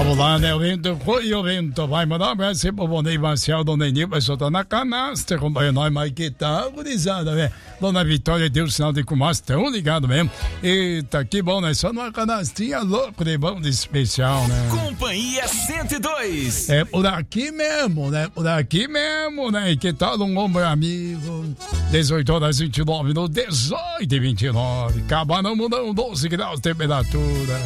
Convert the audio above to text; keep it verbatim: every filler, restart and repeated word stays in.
Vamos lá, né? O vento foi, o vento vai. Mandar um abraço aí pro Vonei Marcial, Dona Eni, vai soltar na canastra, acompanha nós, mas que tá gurizada, velho. Dona Vitória deu o sinal de fumaça, tão ligado mesmo. Eita, que bom, né? Só numa canastrinha louco de bom de especial, né? Companhia cento e dois. É por aqui mesmo, né? Por aqui mesmo, né? E que tal um ombro amigo? dezoito horas e vinte e nove, no dezoito e vinte e nove. Cabanão mudando doze graus de temperatura.